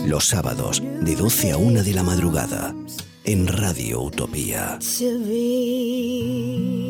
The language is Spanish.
Los sábados, de 12 a 1 de la madrugada, en Radio Utopía. To be